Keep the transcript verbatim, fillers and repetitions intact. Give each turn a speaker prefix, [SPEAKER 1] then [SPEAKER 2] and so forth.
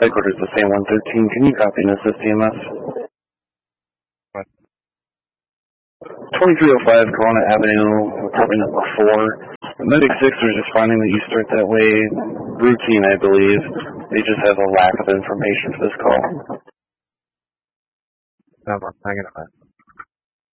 [SPEAKER 1] Headquarters the same one thirteen. Can you copy and assist E M S?
[SPEAKER 2] What?
[SPEAKER 1] twenty-three oh five Corona Avenue, apartment number four. Medic six was responding that you start that way. Routine, I believe. They just have a lack of information for this call.
[SPEAKER 2] No, I'm hanging on.